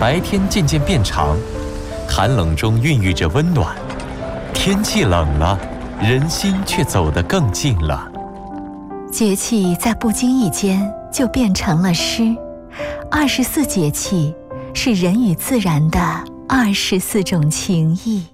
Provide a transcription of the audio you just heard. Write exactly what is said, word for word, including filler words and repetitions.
白天渐渐变长，寒冷中孕育着温暖。天气冷了，人心却走得更近了。 节气在不经意间就变成了诗。二十四节气是人与自然的二十四种情谊。